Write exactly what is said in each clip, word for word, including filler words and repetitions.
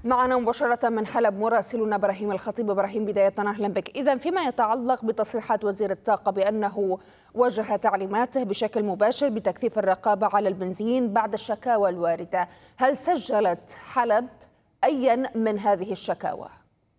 معنا مباشرة من حلب مراسلنا إبراهيم الخطيب. إبراهيم، بداية أهلا بك. إذن فيما يتعلق بتصريحات وزير الطاقة بأنه وجه تعليماته بشكل مباشر بتكثيف الرقابة على البنزين بعد الشكاوى الواردة، هل سجلت حلب أيا من هذه الشكاوى؟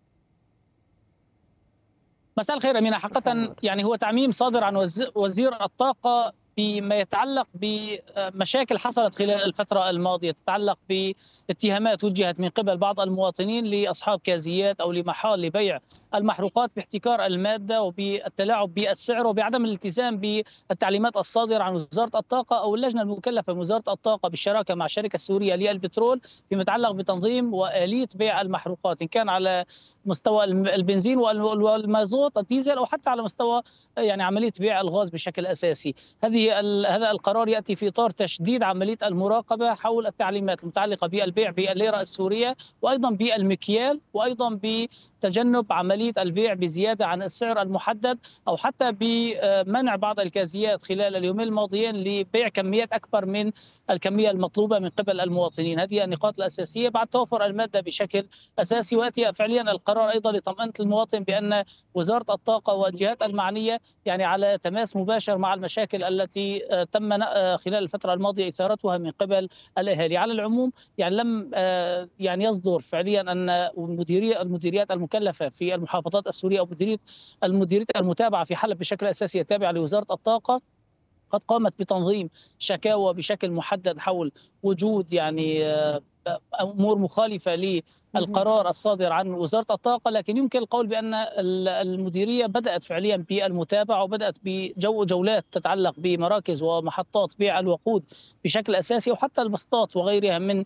مساء الخير أمينة. حقيقة يعني هو تعميم صادر عن وزير الطاقة فيما يتعلق بمشاكل حصلت خلال الفترة الماضية، تتعلق باتهامات وجهت من قبل بعض المواطنين لأصحاب كازيات أو لمحال لبيع المحروقات باحتكار المادة وبالتلاعب بالسعر وبعدم الالتزام بالتعليمات الصادرة عن وزارة الطاقة أو اللجنة المكلفة من وزارة الطاقة بالشراكة مع الشركة السورية للبترول فيما يتعلق بتنظيم وآلية بيع المحروقات، إن كان على مستوى البنزين والمازوت الديزل أو حتى على مستوى يعني عملية بيع الغاز بشكل أساسي. هذه هذا القرار يأتي في إطار تشديد عملية المراقبة حول التعليمات المتعلقة بالبيع بالليرة السورية وأيضا بالمكيال وأيضا بتجنب عملية البيع بزيادة عن السعر المحدد أو حتى بمنع بعض الكازيات خلال اليومين الماضيين لبيع كميات أكبر من الكمية المطلوبة من قبل المواطنين. هذه النقاط الأساسية بعد توفر المادة بشكل أساسي، ويأتي فعليا القرار أيضا لطمأنة المواطن بأن وزارة الطاقة والجهات المعنية يعني على تماس مباشر مع المشاكل التي تم خلال الفترة الماضية إثارتها من قبل الأهالي. على العموم يعني لم يعني يصدر فعليا أن المديرية المديريات المكلفة في المحافظات السورية أو مديرية المديرية المتابعة في حلب بشكل أساسي التابعة لوزارة الطاقة قد قامت بتنظيم شكاوى بشكل محدد حول وجود يعني أمور مخالفة للقرار الصادر عن وزارة الطاقة، لكن يمكن القول بأن المديرية بدأت فعليا بالمتابعة وبدأت بجو جولات تتعلق بمراكز ومحطات بيع الوقود بشكل أساسي وحتى البسطات وغيرها من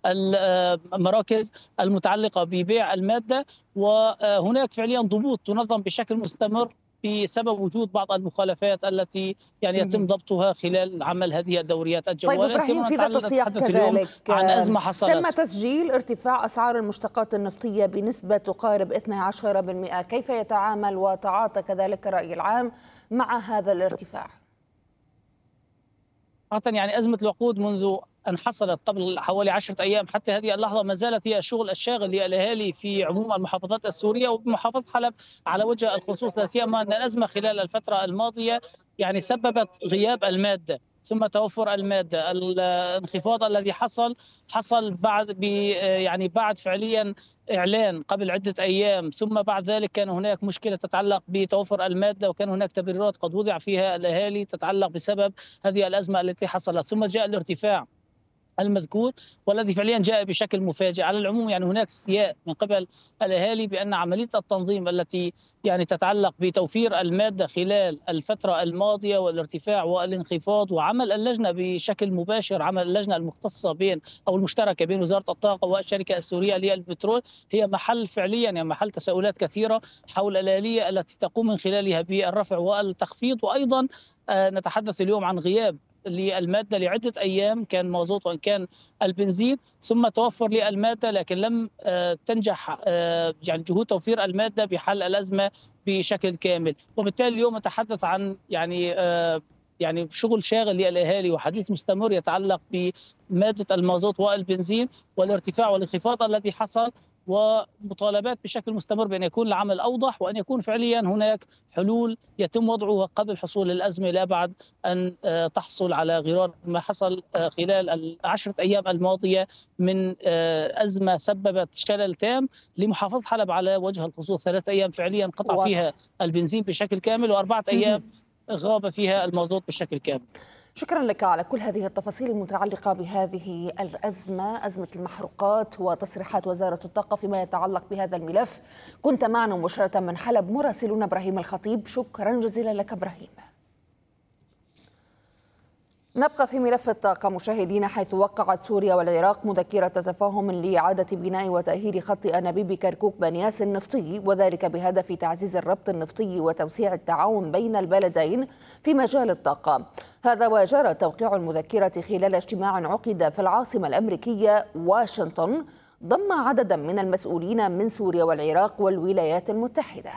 المراكز المتعلقة ببيع المادة، وهناك فعليا ضبوط تنظم بشكل مستمر بسبب وجود بعض المخالفات التي يعني يتم ضبطها خلال عمل هذه الدوريات الجوالة. طيب إبراهيم، في ذات السياق كذلك عن أزمة حصلت. تم تسجيل ارتفاع أسعار المشتقات النفطية بنسبة تقارب اثني عشر بالمئة، كيف يتعامل وتعاطى كذلك الرأي العام مع هذا الارتفاع؟ يعني أزمة الوقود منذ أن حصلت قبل حوالي عشرة أيام حتى هذه اللحظة ما زالت هي الشغل الشاغل للأهالي في عموم المحافظات السورية وبمحافظة حلب على وجه الخصوص، لا سيما أن الأزمة خلال الفترة الماضية يعني سببت غياب المادة ثم توفر المادة. الانخفاض الذي حصل حصل بعد ب يعني بعد فعليا إعلان قبل عدة أيام، ثم بعد ذلك كان هناك مشكلة تتعلق بتوفر المادة وكان هناك تبريرات قد وضع فيها الأهالي تتعلق بسبب هذه الأزمة التي حصلت، ثم جاء الارتفاع المذكور والذي فعليا جاء بشكل مفاجئ. على العموم يعني هناك استياء من قبل الاهالي بان عمليه التنظيم التي يعني تتعلق بتوفير الماده خلال الفتره الماضيه والارتفاع والانخفاض وعمل اللجنه بشكل مباشر، عمل اللجنه المختصه بين او المشتركه بين وزاره الطاقه والشركه السوريه للبترول هي محل فعليا يعني محل تساؤلات كثيره حول الاليه التي تقوم من خلالها بالرفع والتخفيض. وايضا نتحدث اليوم عن غياب للمادة لعدة أيام، كان مازوت وإن كان البنزين، ثم توفر للمادة لكن لم تنجح يعني جهود توفير المادة بحل الأزمة بشكل كامل. وبالتالي اليوم نتحدث عن يعني يعني شغل شاغل للأهالي وحديث مستمر يتعلق بمادة المازوت والبنزين والارتفاع والانخفاض الذي حصل، ومطالبات بشكل مستمر بأن يكون العمل أوضح وأن يكون فعليا هناك حلول يتم وضعها قبل حصول الأزمة لا بعد أن تحصل على غرار ما حصل خلال العشرة أيام الماضية من أزمة سببت شلل تام لمحافظة حلب على وجه الخصوص. ثلاثة أيام فعليا قطع واضح. فيها البنزين بشكل كامل وأربعة أيام غاب فيها المازوت بشكل كامل. شكرا لك على كل هذه التفاصيل المتعلقة بهذه الأزمة، أزمة المحروقات وتصريحات وزارة الطاقة فيما يتعلق بهذا الملف. كنت معنا مباشرة من حلب مراسلنا إبراهيم الخطيب، شكرا جزيلا لك إبراهيم. نبقى في ملف الطاقة مشاهدينا، حيث وقعت سوريا والعراق مذكرة تفاهم لإعادة بناء وتأهيل خط أنابيب كركوك بنياس النفطي، وذلك بهدف تعزيز الربط النفطي وتوسيع التعاون بين البلدين في مجال الطاقة. هذا وجرى توقيع المذكرة خلال اجتماع عقد في العاصمة الأمريكية واشنطن ضم عددا من المسؤولين من سوريا والعراق والولايات المتحدة.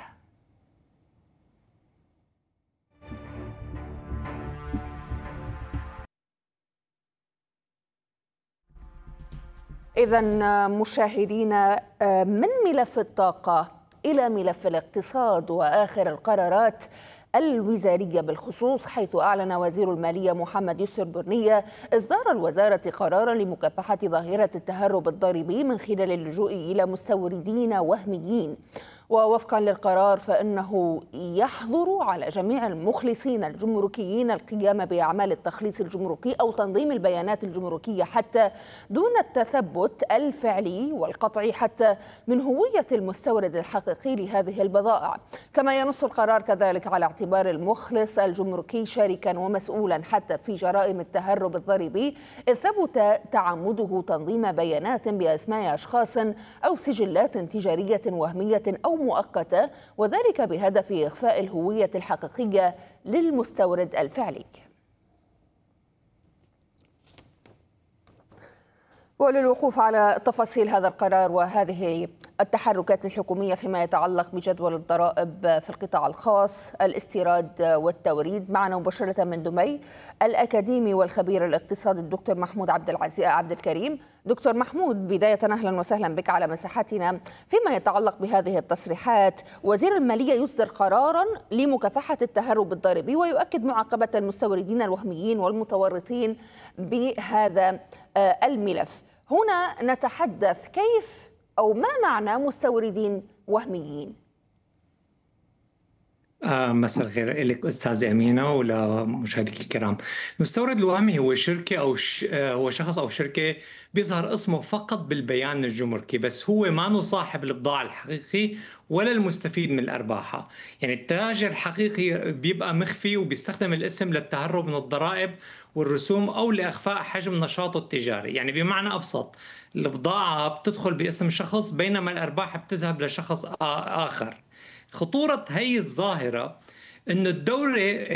إذا مشاهدينا، من ملف الطاقة إلى ملف الاقتصاد وآخر القرارات الوزارية بالخصوص، حيث أعلن وزير المالية محمد يسر برنية إصدار الوزارة قرارا لمكافحة ظاهرة التهرب الضريبي من خلال اللجوء إلى مستوردين وهميين. ووفقا للقرار فإنه يحظر على جميع المخلصين الجمركيين القيام بأعمال التخليص الجمركي أو تنظيم البيانات الجمركية حتى دون التثبت الفعلي والقطعي حتى من هوية المستورد الحقيقي لهذه البضائع. كما ينص القرار كذلك على اعتبار المخلص الجمركي شاركا ومسؤولا حتى في جرائم التهرب الضريبي إذ ثبت تعمده تنظيم بيانات بأسماء أشخاص أو سجلات تجارية وهمية أو مؤقتة، وذلك بهدف إخفاء الهوية الحقيقية للمستورد الفعلي. وللوقوف على تفاصيل هذا القرار وهذه التحركات الحكومية فيما يتعلق بجدول الضرائب في القطاع الخاص، الاستيراد والتوريد، معنا مباشرة من دبي الأكاديمي والخبير الاقتصادي الدكتور محمود عبد العزيز عبد الكريم. دكتور محمود، بداية أهلا وسهلا بك على مساحتنا. فيما يتعلق بهذه التصريحات، وزير المالية يصدر قرارا لمكافحة التهرب الضريبي ويؤكد معاقبة المستوردين الوهميين والمتورطين بهذا الملف. هنا نتحدث كيف أو ما معنى مستوردين وهميين؟ آه مساء الخير لك أستاذ أمينة ولمشاهديك الكرام. المستورد الوهمي هو شركة أو ش... آه هو شخص أو شركة بيظهر اسمه فقط بالبيان الجمركي، بس هو ما صاحب البضاعة الحقيقي ولا المستفيد من أرباحها. يعني التاجر الحقيقي بيبقى مخفي وبيستخدم الاسم للتهرب من الضرائب والرسوم أو لإخفاء حجم نشاطه التجاري. يعني بمعنى أبسط، البضاعة بتدخل باسم شخص بينما الأرباح بتذهب لشخص آخر. خطورة هي الظاهرة إنه الدولة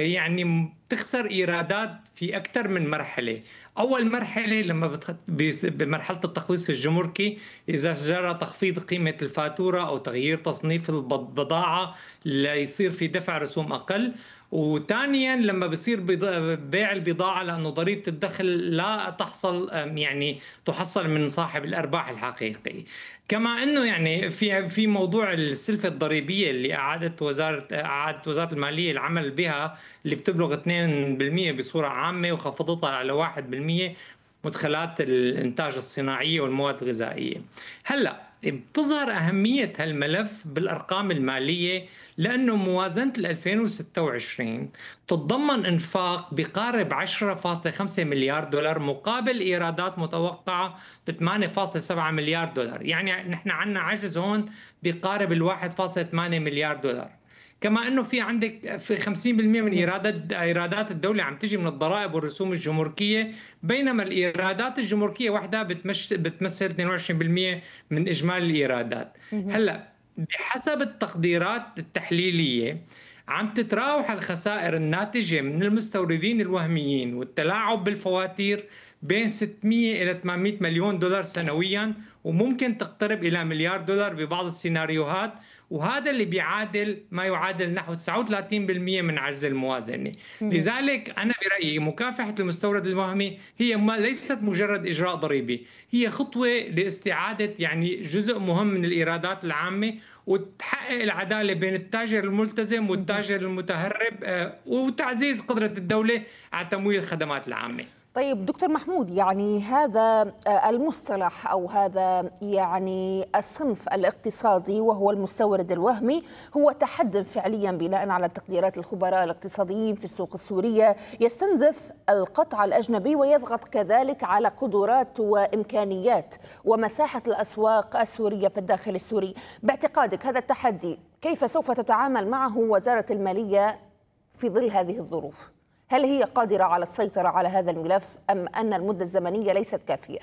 يعني بتخسر إيرادات في أكثر من مرحلة. أول مرحلة لما بتخ... بمرحلة التخليص الجمركي إذا جرى تخفيض قيمة الفاتورة أو تغيير تصنيف البضاعة ليصير في دفع رسوم أقل. وثانيا لما بصير بيع البضاعة لأنه ضريبة الدخل لا تحصل يعني تحصل من صاحب الأرباح الحقيقي. كما أنه يعني في في موضوع السلفة الضريبية اللي أعادت وزارة أعادت وزارة المالية العمل بها، اللي بتبلغ اثنين بالمئة بصورة عامة وخفضتها على واحد بالمئة مدخلات الإنتاج الصناعية والمواد الغذائية. هلأ بتظهر أهمية هالملف بالأرقام المالية لأنه موازنة ألفين وستة وعشرين تتضمن إنفاق بقارب عشرة فاصلة خمسة مليار دولار مقابل إيرادات متوقعة ب ثمانية فاصلة سبعة مليار دولار. يعني نحن عنا عجز هون بقارب الواحد فاصلة ثمانية مليار دولار. كما انه في عندك في خمسين بالمئة من ايرادات ايرادات الدوله عم تجي من الضرائب والرسوم الجمركيه، بينما الايرادات الجمركيه وحدها بتمثل اثنين وعشرين بالمئة من اجمالي الايرادات. هلا بحسب التقديرات التحليليه عم تتراوح الخسائر الناتجه من المستوردين الوهميين والتلاعب بالفواتير بين ستمئة إلى ثمانمئة مليون دولار سنويا، وممكن تقترب إلى مليار دولار ببعض السيناريوهات، وهذا اللي بيعادل ما يعادل نحو تسعة وثلاثين بالمئة من عجز الموازنة. لذلك أنا برأيي مكافحة المستورد الوهمي هي ما ليست مجرد إجراء ضريبي، هي خطوة لاستعادة يعني جزء مهم من الإيرادات العامة وتحقق العدالة بين التاجر الملتزم والتاجر المتهرب، وتعزيز قدرة الدولة على تمويل الخدمات العامة. طيب دكتور محمود، يعني هذا المصطلح أو هذا يعني الصنف الاقتصادي وهو المستورد الوهمي هو تحد فعليا بناء على تقديرات الخبراء الاقتصاديين في السوق السورية، يستنزف القطع الأجنبي ويضغط كذلك على قدرات وإمكانيات ومساحة الأسواق السورية في الداخل السوري. باعتقادك هذا التحدي كيف سوف تتعامل معه وزارة المالية في ظل هذه الظروف؟ هل هي قادرة على السيطرة على هذا الملف أم أن المدة الزمنية ليست كافية؟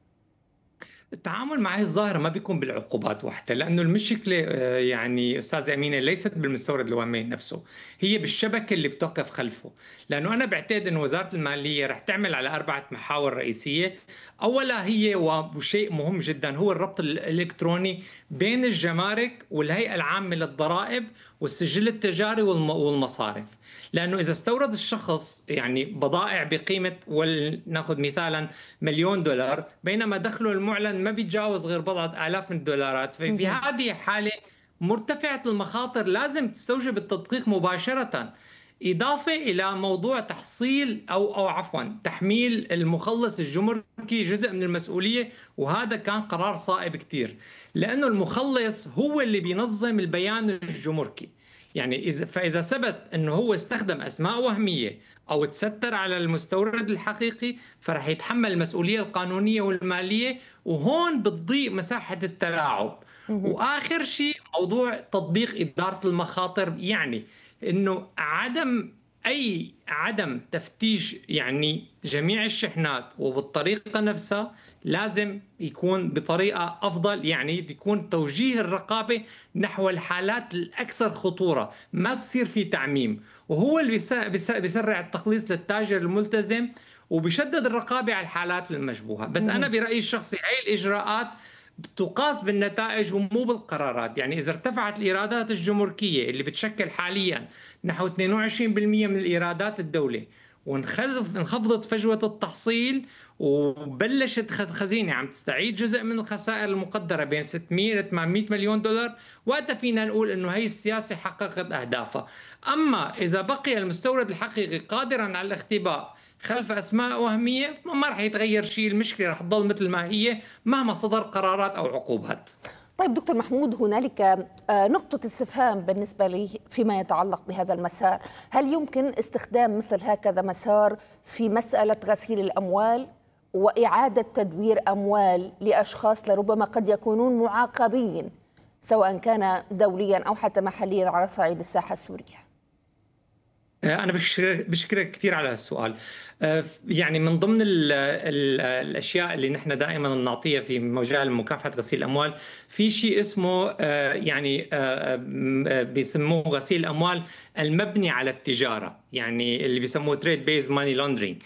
التعامل مع هذه الظاهرة ما بيكون بالعقوبات وحدها، لأنه المشكلة يعني أستاذ أمينة ليست بالمستورد الوهمي نفسه، هي بالشبكة اللي بتقف خلفه. لأنه أنا بعتقد أن وزارة المالية رح تعمل على أربعة محاور رئيسية. أولا هي وشيء مهم جدا هو الربط الإلكتروني بين الجمارك والهيئة العامة للضرائب والسجل التجاري والمصارف. لأنه إذا استورد الشخص يعني بضائع بقيمة، ولنأخذ مثالا مليون دولار، بينما دخله المعلن ما بيتجاوز غير بضعة آلاف من الدولارات، ففي هذه الحالة مرتفعة المخاطر لازم تستوجب التدقيق مباشرة، إضافة إلى موضوع تحصيل أو أو عفوا تحميل المخلص الجمركي جزء من المسؤولية. وهذا كان قرار صائب كتير، لأنه المخلص هو اللي بينظم البيان الجمركي. يعني إذا فإذا ثبت أنه هو استخدم أسماء وهمية أو تستر على المستورد الحقيقي، فرح يتحمل المسؤولية القانونية والمالية، وهون بتضيق مساحة التلاعب. وآخر شيء موضوع تطبيق إدارة المخاطر، يعني انه عدم اي عدم تفتيش يعني جميع الشحنات وبالطريقه نفسها لازم يكون بطريقه افضل، يعني يكون توجيه الرقابه نحو الحالات الاكثر خطوره، ما تصير في تعميم. وهو اللي بيسرع التخليص للتاجر الملتزم وبيشدد الرقابه على الحالات المشبوهه. بس انا برايي الشخصي هاي الاجراءات تقاس بالنتائج ومو بالقرارات. يعني إذا ارتفعت الإيرادات الجمركية اللي بتشكل حاليا نحو اثنين وعشرين بالمئة من الإيرادات الدولة، وانخفضت فجوة التحصيل، وبلشت خزينة عم تستعيد جزء من الخسائر المقدرة بين ستمئة إلى ثمانمئة مليون دولار، وقتها فينا نقول إنه هي السياسة حققت أهدافها. أما إذا بقي المستورد الحقيقي قادرا على الاختباء خلف أسماء وهمية، ما رح يتغير شيء، المشكلة رح تضل مثل ما هي مهما صدر قرارات أو عقوبات. طيب دكتور محمود، هنالك نقطة استفهام بالنسبة لي فيما يتعلق بهذا المسار. هل يمكن استخدام مثل هكذا مسار في مسألة غسيل الأموال وإعادة تدوير أموال لأشخاص لربما قد يكونون معاقبين سواء كان دوليا أو حتى محليا على صعيد الساحة السورية؟ أنا بشكرك كثير على هالسؤال. يعني من ضمن ال ال الأشياء اللي نحن دائما نعطيها في مجال مكافحة غسيل الأموال، في شيء اسمه يعني بيسموه غسيل الأموال المبني على التجارة، يعني اللي بيسموه trade based money laundering.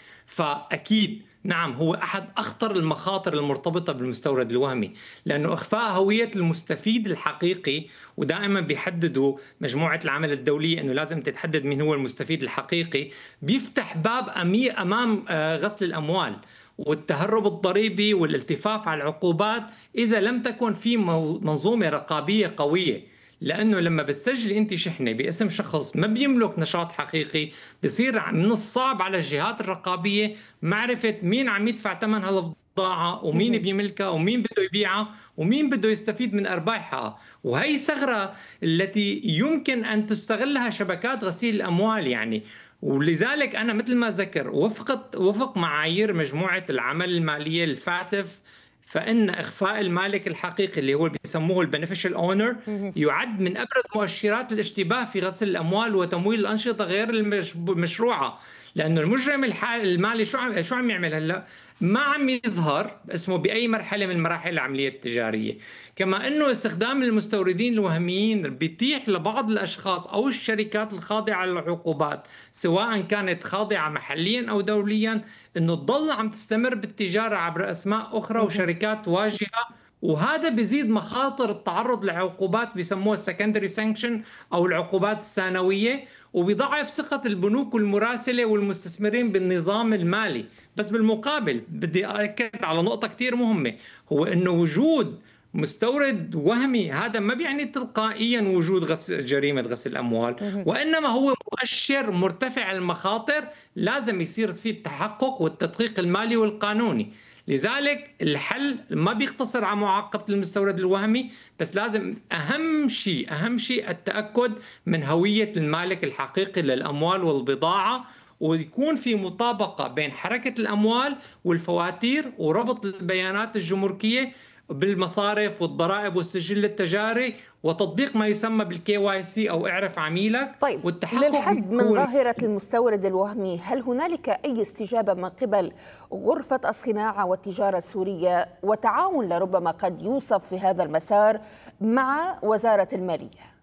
فأكيد نعم هو أحد أخطر المخاطر المرتبطة بالمستورد الوهمي، لأنه إخفاء هوية المستفيد الحقيقي، ودائما بيحددوا مجموعة العمل الدولية أنه لازم تتحدد من هو المستفيد الحقيقي، بيفتح باب أمير أمام غسل الأموال والتهرب الضريبي والالتفاف على العقوبات إذا لم تكن في منظومة رقابية قوية. لأنه لما بتسجلي أنت شحنة باسم شخص ما بيملك نشاط حقيقي، بصير من الصعب على الجهات الرقابية معرفة مين عم يدفع ثمن هالبضاعة ومين بيملكها ومين بده يبيعها ومين بده يستفيد من أرباحها. وهي ثغرة التي يمكن أن تستغلها شبكات غسيل الأموال يعني. ولذلك أنا مثل ما ذكر وفقت وفق معايير مجموعة العمل المالية الفاتف، فإن إخفاء المالك الحقيقي اللي هو بيسموه البنفيشال اونر يعد من أبرز مؤشرات الاشتباه في غسل الأموال وتمويل الأنشطة غير المشروعة. لأنه المجرم المالي شو عم شو عم يعمل هلا؟ ما عم يظهر اسمه بأي مرحلة من مراحل العملية التجارية. كما أنه استخدام المستوردين الوهميين بيتيح لبعض الأشخاص أو الشركات الخاضعة للعقوبات سواء كانت خاضعة محليا أو دوليا أنه تضل عم تستمر بالتجارة عبر أسماء أخرى وشركات واجهة، وهذا بيزيد مخاطر التعرض لعقوبات بيسموها السكندري سانكشن أو العقوبات الثانوية، وبيضعف ثقة البنوك والمراسلة والمستثمرين بالنظام المالي. بس بالمقابل بدي أأكد على نقطة كتير مهمة، هو أنه وجود مستورد وهمي هذا ما بيعني تلقائيا وجود غسل جريمة غسل الأموال، وإنما هو مؤشر مرتفع المخاطر لازم يصير فيه التحقق والتدقيق المالي والقانوني. لذلك الحل ما بيقتصر على معاقبة المستورد الوهمي، بس لازم أهم شيء أهم شيء التأكد من هوية المالك الحقيقي للأموال والبضاعة، ويكون في مطابقة بين حركة الأموال والفواتير وربط البيانات الجمركية بالمصارف والضرائب والسجل التجاري وتطبيق ما يسمى بالكي واي سي أو اعرف عميلك. طيب للحد من ظاهرة المستورد الوهمي، هل هنالك أي استجابة من قبل غرفة الصناعة والتجارة السورية وتعاون لربما قد يوصف في هذا المسار مع وزارة المالية؟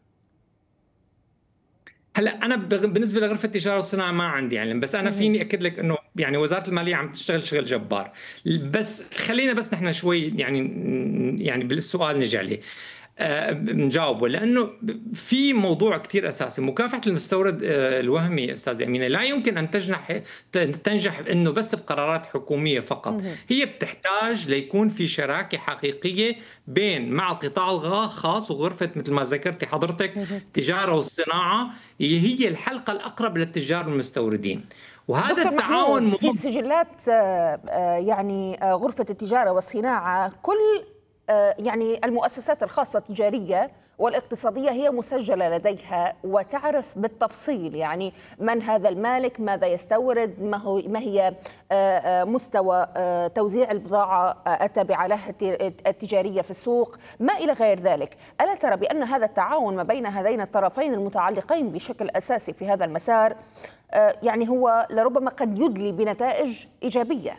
هلا انا بالنسبه لغرفه التجاره والصناعه ما عندي علم، بس انا فيني اكد لك انه يعني وزاره الماليه عم تشتغل شغل جبار. بس خلينا بس نحن شوي يعني يعني بالسؤال نرجع عليه. نجاوبه، لانه في موضوع كثير اساسي. مكافحه المستورد الوهمي استاذ امينه لا يمكن ان تنجح تنجح انه بس بقرارات حكوميه فقط، هي بتحتاج ليكون في شراكه حقيقيه بين مع القطاع الخاص وغرفه مثل ما ذكرتي حضرتك التجاره والصناعه، هي الحلقه الاقرب للتجار المستوردين. وهذا التعاون في سجلات يعني غرفه التجاره والصناعه كل يعني المؤسسات الخاصة التجارية والاقتصادية هي مسجلة لديها وتعرف بالتفصيل يعني من هذا المالك، ماذا يستورد، ما هو ما هي مستوى توزيع البضاعة التابعة له التجارية في السوق، ما إلى غير ذلك. ألا ترى بأن هذا التعاون ما بين هذين الطرفين المتعلقين بشكل أساسي في هذا المسار يعني هو لربما قد يدلي بنتائج إيجابية؟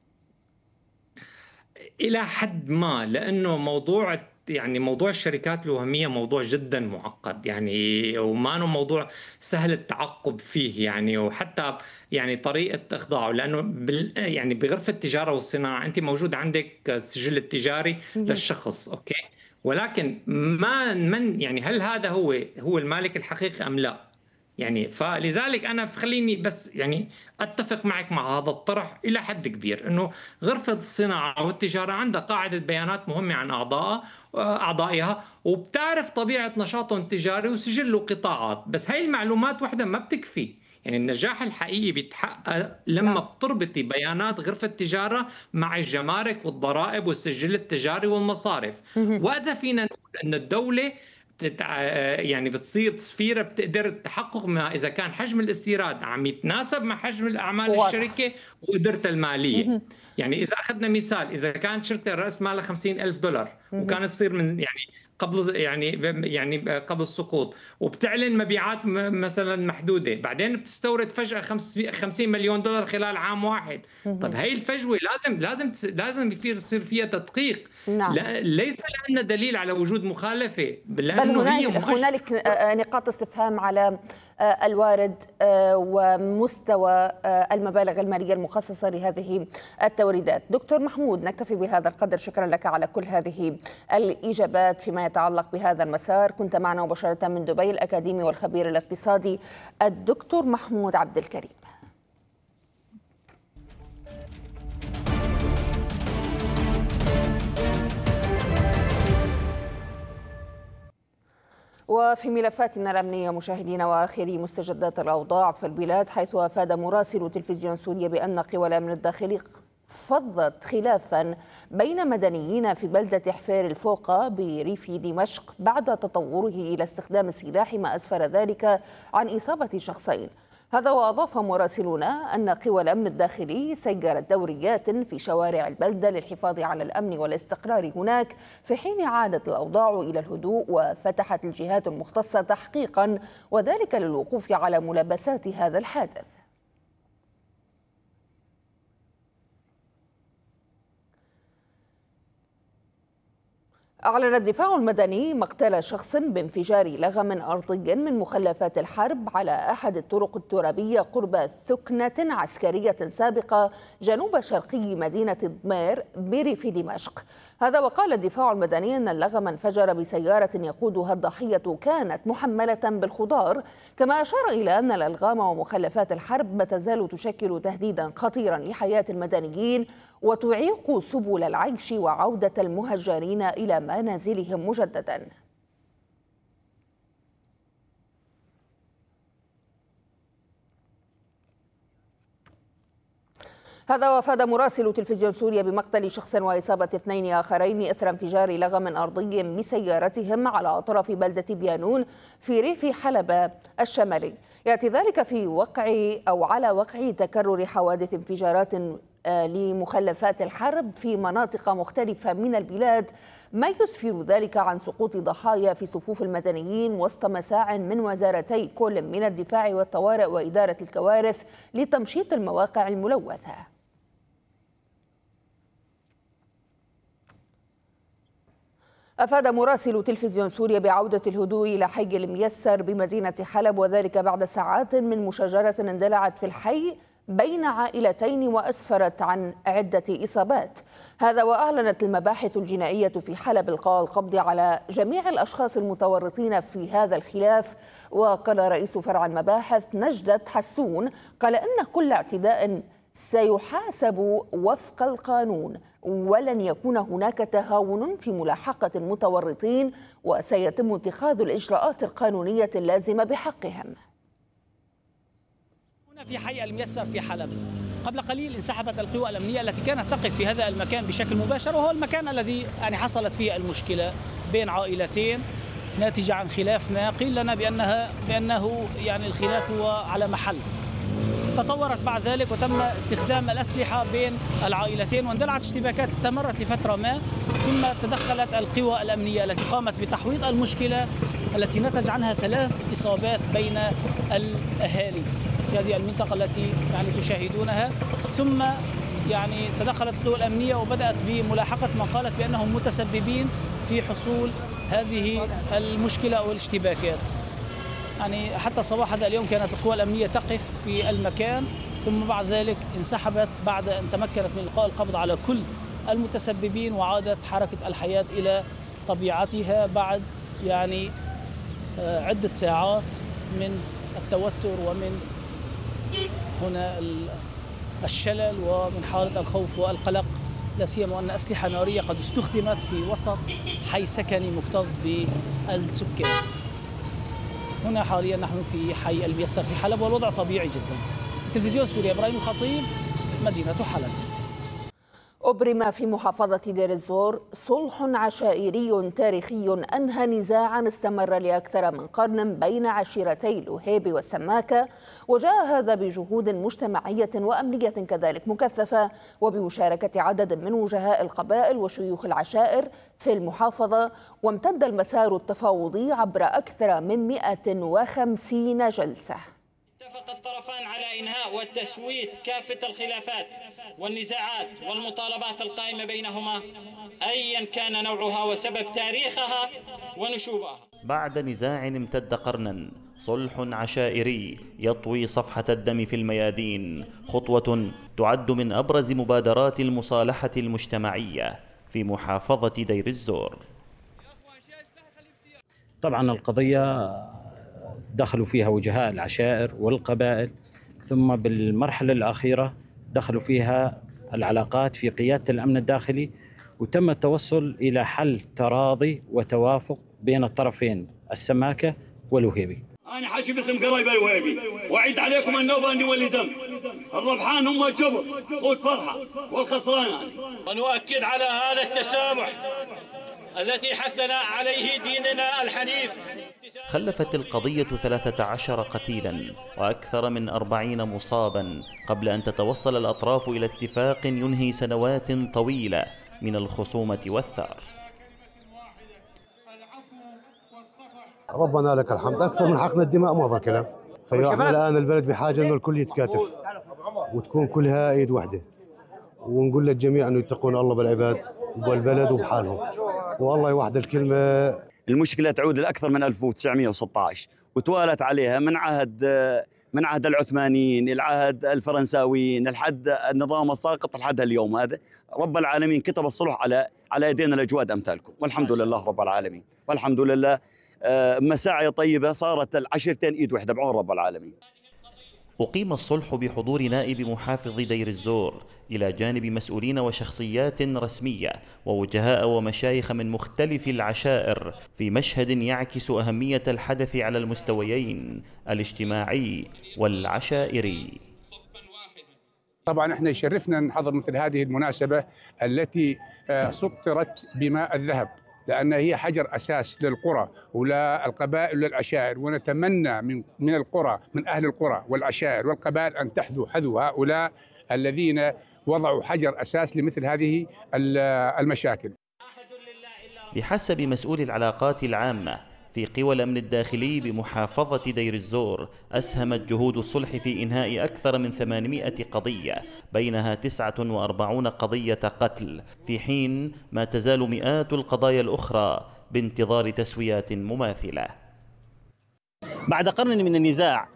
إلى حد ما، لأنه موضوع يعني موضوع الشركات الوهمية موضوع جدا معقد يعني، وما انه موضوع سهل التعقب فيه يعني، وحتى يعني طريقة إخضاعه، لأنه بال يعني بغرفة التجارة والصناعة أنت موجود عندك السجل التجاري للشخص، أوكي، ولكن ما من يعني هل هذا هو هو المالك الحقيقي أم لا؟ يعني فلذلك انا خليني بس يعني اتفق معك مع هذا الطرح الى حد كبير، انه غرفه الصناعه والتجاره عندها قاعده بيانات مهمه عن اعضائها اعضائها، وبتعرف طبيعه نشاطهم التجاري وسجل قطاعات، بس هاي المعلومات وحدها ما بتكفي. يعني النجاح الحقيقي بيتحقق لما لا. بتربطي بيانات غرفه التجاره مع الجمارك والضرائب والسجل التجاري والمصارف. وقتها فينا نقول ان الدوله يعني بتصير تصفيرها بتقدر التحقق ما إذا كان حجم الاستيراد عم يتناسب مع حجم الأعمال واضح. الشركة وقدرتها المالية. يعني إذا أخذنا مثال، إذا كانت شركة رأس مالها خمسين ألف دولار وكانت تصير من يعني قبل يعني يعني قبل السقوط، وبتعلن مبيعات مثلا محدودة، بعدين بتستورد فجأة خمسين مليون دولار خلال عام واحد. طب هي الفجوة لازم لازم لازم يصير فيها تدقيق. نعم. ليس لأننا دليل على وجود مخالفة، بل هنالك, هنالك نقاط استفهام على الوارد ومستوى المبالغ المالية المخصصة لهذه التوريدات. دكتور محمود، نكتفي بهذا القدر، شكرا لك على كل هذه الإجابات فيما يتعلق بهذا المسار. كنت معنا مباشرة من دبي الأكاديمي والخبير الاقتصادي الدكتور محمود عبد الكريم. وفي ملفاتنا الأمنية مشاهدينا وآخر مستجدات الأوضاع في البلاد، حيث أفاد مراسل تلفزيون سوريا بأن قوى الأمن الداخلي فضت خلافا بين مدنيين في بلدة حفير الفوقة بريف دمشق بعد تطوره إلى استخدام السلاح، ما أسفر ذلك عن إصابة شخصين. هذا وأضاف مراسلون أن قوى الأمن الداخلي سيرت دوريات في شوارع البلدة للحفاظ على الأمن والاستقرار هناك، في حين عادت الأوضاع إلى الهدوء وفتحت الجهات المختصة تحقيقا، وذلك للوقوف على ملابسات هذا الحادث. أعلن الدفاع المدني مقتل شخص بانفجار لغم أرضي من مخلفات الحرب على أحد الطرق الترابية قرب ثكنة عسكرية سابقة جنوب شرقي مدينة ضمير بريف دمشق. هذا وقال الدفاع المدني أن اللغم انفجر بسيارة يقودها الضحية كانت محملة بالخضار، كما أشار إلى أن الألغام ومخلفات الحرب ما تزال تشكل تهديدا خطيرا لحياة المدنيين وتعيق سبل العيش وعودة المهجرين إلى منازلهم مجددا. هذا وافاد مراسل تلفزيون سوريا بمقتل شخص وإصابة اثنين آخرين إثر انفجار لغم أرضي بسيارتهم على أطراف بلدة بيانون في ريف حلب الشمالي. يأتي ذلك في وقع أو على وقع تكرر حوادث انفجارات لمخلفات الحرب في مناطق مختلفة من البلاد، ما يسفر ذلك عن سقوط ضحايا في صفوف المدنيين وسط مساع من وزارتي كل من الدفاع والطوارئ وإدارة الكوارث لتمشيط المواقع الملوثة. أفاد مراسل تلفزيون سوريا بعودة الهدوء إلى حي الميسر بمدينة حلب، وذلك بعد ساعات من مشاجرة اندلعت في الحي بين عائلتين وأسفرت عن عدة إصابات. هذا وأعلنت المباحث الجنائية في حلب إلقاء القبض على جميع الأشخاص المتورطين في هذا الخلاف. وقال رئيس فرع المباحث نجدة حسون قال إن كل اعتداء سيحاسب وفق القانون، ولن يكون هناك تهاون في ملاحقة المتورطين، وسيتم اتخاذ الإجراءات القانونية اللازمة بحقهم. هنا في حي الميسر في حلب قبل قليل انسحبت القوى الأمنية التي كانت تقف في هذا المكان بشكل مباشر، وهو المكان الذي يعني حصلت فيه المشكلة بين عائلتين ناتجة عن خلاف ما قيل لنا بأنها بأنه يعني الخلاف هو على محل. تطورت بعد ذلك وتم استخدام الأسلحة بين العائلتين، واندلعت اشتباكات استمرت لفترة ما، ثم تدخلت القوى الأمنية التي قامت بتحويط المشكلة التي نتج عنها ثلاث إصابات بين الأهالي في هذه المنطقة التي يعني تشاهدونها. ثم يعني تدخلت القوى الأمنية وبدأت بملاحقة من قالت بأنهم متسببين في حصول هذه المشكلة أو الاشتباكات. يعني حتى صباح هذا اليوم كانت القوى الأمنية تقف في المكان، ثم بعد ذلك انسحبت بعد أن تمكنت من إلقاء القبض على كل المتسببين، وعادت حركة الحياة إلى طبيعتها بعد يعني عدة ساعات من التوتر ومن هنا الشلل ومن حالة الخوف والقلق، لا سيما أن أسلحة نارية قد استخدمت في وسط حي سكني مكتظ بالسكان. هنا حاليا نحن في حي الميسر في حلب والوضع طبيعي جدا. تلفزيون سوريا، إبراهيم الخطيب، مدينة حلب. أبرم في محافظة دير الزور صلح عشائري تاريخي أنهى نزاعا استمر لأكثر من قرن بين عشيرتي الوهيبي والسماكة، وجاء هذا بجهود مجتمعية وأمنية كذلك مكثفة، وبمشاركة عدد من وجهاء القبائل وشيوخ العشائر في المحافظة. وامتد المسار التفاوضي عبر أكثر من مئة وخمسين جلسة. اتفق الطرفان على إنهاء والتسوية كافة الخلافات والنزاعات والمطالبات القائمة بينهما أيا كان نوعها وسبب تاريخها ونشوبها. بعد نزاع امتد قرنا، صلح عشائري يطوي صفحة الدم في الميادين، خطوة تعد من أبرز مبادرات المصالحة المجتمعية في محافظة دير الزور. طبعا القضية دخلوا فيها وجهاء العشائر والقبائل، ثم بالمرحلة الأخيرة دخلوا فيها العلاقات في قيادة الأمن الداخلي، وتم التوصل إلى حل تراضي وتوافق بين الطرفين السماكة والوهيبي. أنا حاجي باسم قرايب الوهيبي، وأعيد عليكم النوبة أني ولي دم، الربحان هم الجبر قوت فرحة والخسران يعني. ونؤكد على هذا التسامح التي حثنا عليه ديننا الحنيف. خلفت القضية ثلاثة عشر قتيلا وأكثر من أربعين مصابا قبل أن تتوصل الأطراف إلى اتفاق ينهي سنوات طويلة من الخصومة والثار. ربنا لك الحمد، أكثر من حقن الدماء ما ظل كلام. خيو احنا الآن البلد بحاجة إنه الكل يتكاتف وتكون كلها إيد واحدة، ونقول للجميع إنه يتقون الله بالعباد والبلد وبحالهم، والله يوحد الكلمة. المشكلة تعود لأكثر من ألف وتسعمئة وستة عشر وتوالت عليها من عهد من عهد العثمانيين، العهد الفرنساويين، لحد النظام الساقط لحد اليوم هذا. رب العالمين كتب الصلح على على يدينا الأجواد أمثالكم، والحمد لله رب العالمين، والحمد لله مساعي طيبة صارت العشرتين إيد واحدة بعون رب العالمين. أقيم الصلح بحضور نائب محافظ دير الزور إلى جانب مسؤولين وشخصيات رسمية ووجهاء ومشايخ من مختلف العشائر، في مشهد يعكس أهمية الحدث على المستويين الاجتماعي والعشائري. طبعا احنا يشرفنا نحضر مثل هذه المناسبة التي سطرت بماء الذهب، لأن هي حجر أساس للقرى وللقبائل وللعشائر، ونتمنى من من القرى من أهل القرى والعشائر والقبائل أن تحذو حذو هؤلاء الذين وضعوا حجر أساس لمثل هذه المشاكل. بحسب مسؤول العلاقات العامة في قوى الأمن الداخلي بمحافظة دير الزور، أسهمت جهود الصلح في إنهاء أكثر من ثمانمئة قضية، بينها تسعة وأربعين قضية قتل، في حين ما تزال مئات القضايا الأخرى بانتظار تسويات مماثلة. بعد قرن من النزاع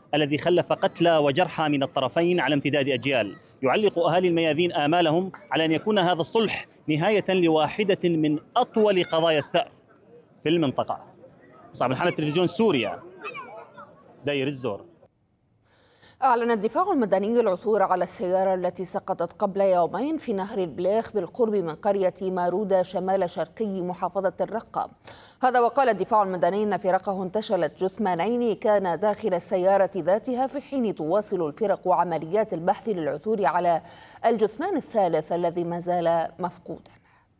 الذي خلف قتلى وجرحى من الطرفين على امتداد أجيال. يعلق أهالي الميادين آمالهم على أن يكون هذا الصلح نهاية لواحدة من أطول قضايا الثأر في المنطقة. صعب الحالة تلفزيون سوريا، دير الزور. أعلن الدفاع المدني العثور على السيارة التي سقطت قبل يومين في نهر البليخ بالقرب من قرية مارودة شمال شرقي محافظة الرقة. هذا وقال الدفاع المدني أن فرقه انتشلت جثمانين كان داخل السيارة ذاتها، في حين تواصل الفرق عمليات البحث للعثور على الجثمان الثالث الذي ما زال مفقودا.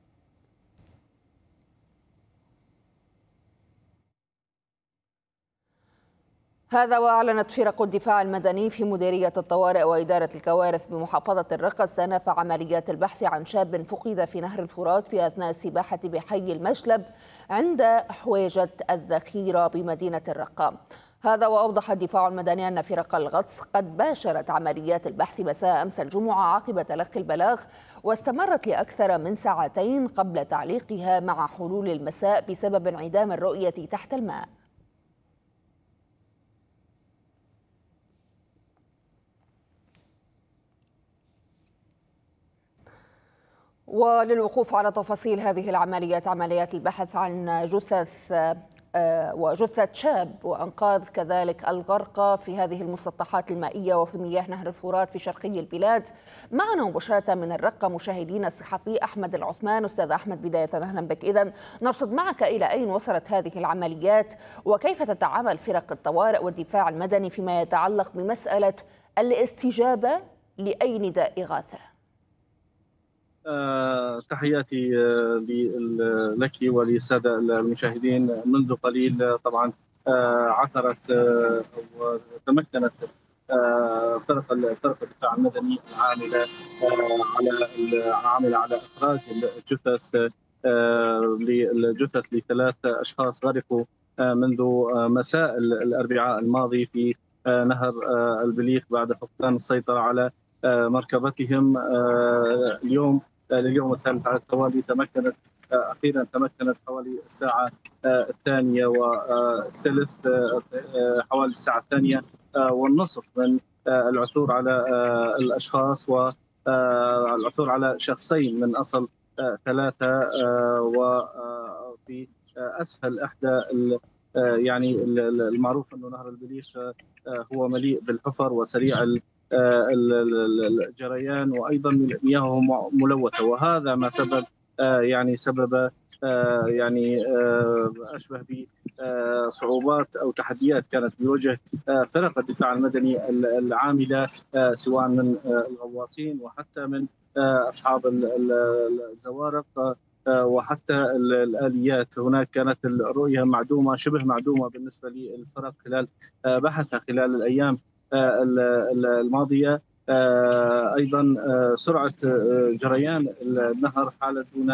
هذا وأعلنت فرق الدفاع المدني في مديرية الطوارئ وإدارة الكوارث بمحافظة الرقة استئناف عمليات البحث عن شاب فقد في نهر الفرات في أثناء السباحة بحي المشلب عند حويجة الذخيرة بمدينة الرقة. هذا وأوضح الدفاع المدني أن فرق الغطس قد باشرت عمليات البحث مساء أمس الجمعة عقب تلقي البلاغ، واستمرت لأكثر من ساعتين قبل تعليقها مع حلول المساء بسبب انعدام الرؤية تحت الماء. وللوقوف على تفاصيل هذه العمليات، عمليات البحث عن جثث وجثة شاب وأنقاذ كذلك الغرقى في هذه المسطحات المائية وفي مياه نهر الفرات في شرقي البلاد. معنا مباشرة من الرقة مشاهدينا الصحفي أحمد العثمان. أستاذ أحمد، بداية أهلا بك. إذن نرصد معك إلى أين وصلت هذه العمليات وكيف تتعامل فرق الطوارئ والدفاع المدني فيما يتعلق بمسألة الاستجابة لأي نداء إغاثة؟ أه تحياتي أه لك وللسادة المشاهدين. منذ قليل طبعا أه عثرت أه وتمكنت أه فرق فرق الدفاع المدني العامله أه على العامله على اخراج الجثث أه للجثث لثلاث اشخاص غرقوا أه منذ أه مساء الاربعاء الماضي في أه نهر أه البليخ بعد فقدان السيطره على مركبتهم. اليوم لليوم الثالث على التوالي تمكنت اخيرا تمكنت حوالي الساعه الثانيه والثلث حوالي الساعه الثانيه والنصف من العثور على الاشخاص والعثور على شخصين من اصل ثلاثه، وفي اسفل احدى يعني المعروف انه نهر البليخ هو مليء بالحفر وسريع الجريان وايضا مياهه ملوثه، وهذا ما سبب يعني سبب يعني اشبه بصعوبات او تحديات كانت بوجه فرق الدفاع المدني العامله سواء من الغواصين وحتى من اصحاب الزوارق وحتى الآليات. هناك كانت الرؤية معدومة شبه معدومة بالنسبة للفرق خلال بحثها خلال الأيام الماضية. أيضا سرعة جريان النهر حالة دون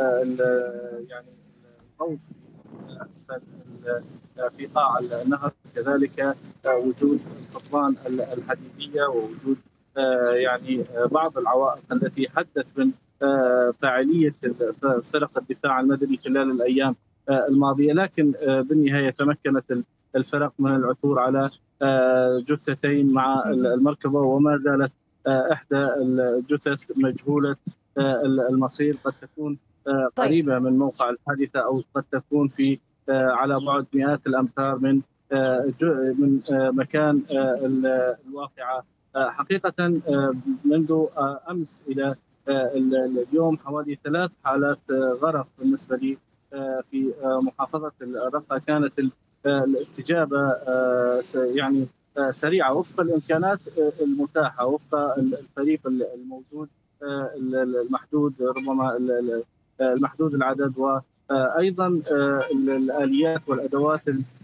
يعني الغوص أسفل في قاع النهر، كذلك وجود القضبان الحديدية ووجود يعني بعض العوائق التي حدت من فاعلية فرق الدفاع المدني خلال الأيام الماضية. لكن بالنهاية تمكنت الفرق من العثور على جثتين مع المركبة، وما زالت إحدى الجثث مجهولة المصير، قد تكون قريبة من موقع الحادثة أو قد تكون في على بعد مئات الأمتار من من مكان الواقعة. حقيقة منذ أمس إلى اليوم حوالي ثلاث حالات غرق بالنسبة لي في محافظة الرقة. كانت الاستجابة يعني سريعة وفق الإمكانات المتاحة، وفق الفريق الموجود المحدود ربما المحدود العدد، وأيضا الآليات والأدوات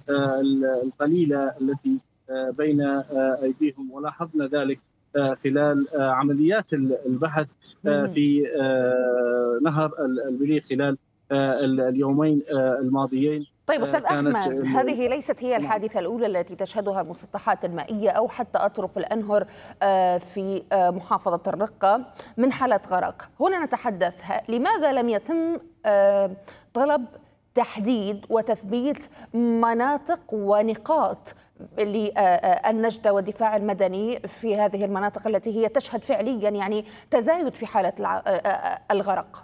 القليلة التي بين أيديهم. ولاحظنا ذلك خلال عمليات البحث في نهر البليخ خلال اليومين الماضيين. طيب أستاذ أحمد، هذه ليست هي الحادثة الأولى التي تشهدها المسطحات المائية أو حتى أطرف الأنهر في محافظة الرقة من حالة غرق. هنا نتحدث لماذا لم يتم طلب تحديد وتثبيت مناطق ونقاط للنجدة والدفاع المدني في هذه المناطق التي هي تشهد فعليا يعني تزايد في حالة الغرق؟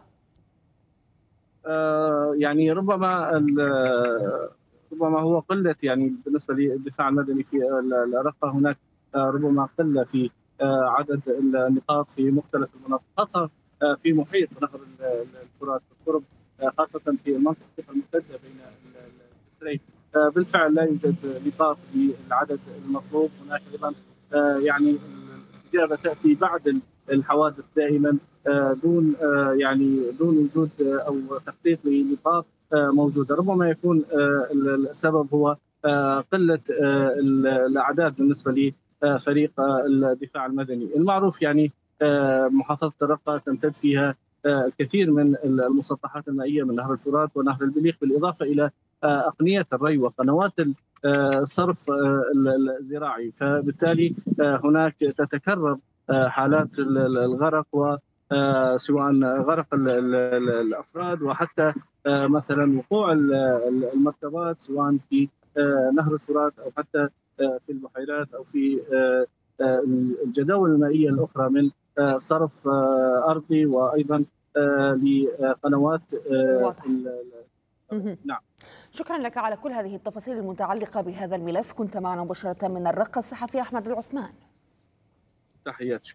يعني ربما ربما هو قلة يعني بالنسبة للدفاع المدني في الرقة، هناك ربما قلة في عدد النقاط في مختلف المناطق، خاصة في محيط نهر الفرات القرب، خاصة في المنطقة الممتدة بين الجسرين. بالفعل لا يوجد نقاط بالعدد المطلوب. هناك أيضا يعني الاستجابة تأتي بعد الحوادث دائما دون يعني دون وجود أو تخطيط لنقاط موجودة. ربما يكون السبب هو قلة الأعداد بالنسبة لفريق الدفاع المدني. المعروف يعني محافظة الرقة تمتد فيها الكثير من المسطحات المائية من نهر الفرات ونهر البليخ، بالإضافة إلى أقنية الري وقنوات الصرف الزراعي، فبالتالي هناك تتكرر حالات الغرق، وسواء غرق الأفراد وحتى مثلا وقوع المركبات سواء في نهر الفرات أو حتى في البحيرات أو في الجداول المائية الأخرى من صرف أرضي وأيضا لقنوات. واضح. نعم. شكرا لك على كل هذه التفاصيل المتعلقة بهذا الملف. كنت معنا مباشرة من الرقة الصحفي أحمد العثمان. تحياتي.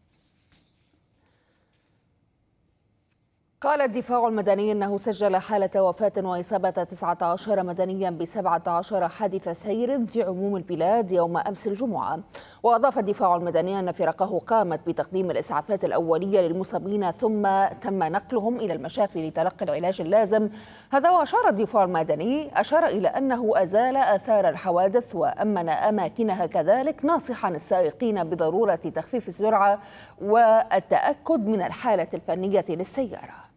قال الدفاع المدني أنه سجل حالة وفاة وإصابة تسعة عشر مدنيا بسبعة عشر حادث سير في عموم البلاد يوم أمس الجمعة. وأضاف الدفاع المدني أن فرقه قامت بتقديم الإسعافات الأولية للمصابين ثم تم نقلهم إلى المشافي لتلقي العلاج اللازم. هذا وأشار الدفاع المدني أشار إلى أنه أزال آثار الحوادث وأمن أماكنها كذلك، ناصحا السائقين بضرورة تخفيف السرعة والتأكد من الحالة الفنية للسيارة.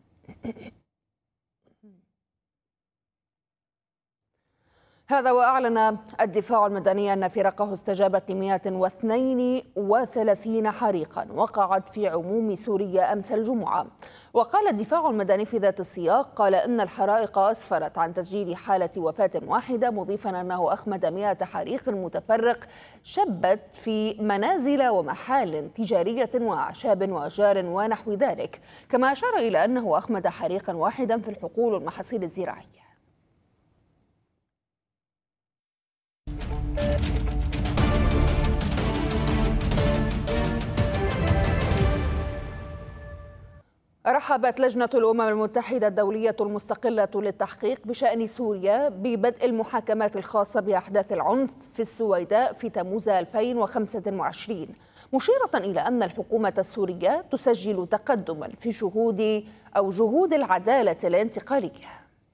هذا وأعلن الدفاع المدني أن فرقه استجابت ل مئة واثنين وثلاثين حريقا وقعت في عموم سوريا أمس الجمعة. وقال الدفاع المدني في ذات السياق قال إن الحرائق أسفرت عن تسجيل حالة وفاة واحدة، مضيفا أنه أخمد مئة حريق متفرق شبت في منازل ومحال تجارية وأعشاب وأشجار ونحو ذلك، كما أشار إلى أنه أخمد حريقا واحدا في الحقول والمحاصيل الزراعية. رحبت لجنة الأمم المتحدة الدولية المستقلة للتحقيق بشأن سوريا ببدء المحاكمات الخاصة بأحداث العنف في السويداء في تموز ألفين وخمسة وعشرين، مشيرة إلى أن الحكومة السورية تسجل تقدما في شهود أو جهود العدالة الانتقالية.